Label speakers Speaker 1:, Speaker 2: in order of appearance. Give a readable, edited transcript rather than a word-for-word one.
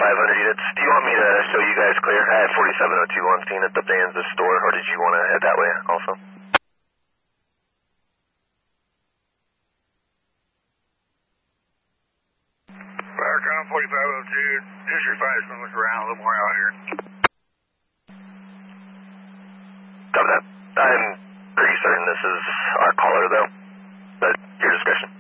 Speaker 1: 500 units. Do you want me to show you guys clear? I had 4702 on scene at the Banza store, or did you want to head that way also?
Speaker 2: Firecon 4502, District 5 is going to look around a little more out here.
Speaker 1: Copy that. I'm pretty certain this is our caller, though, but your discretion.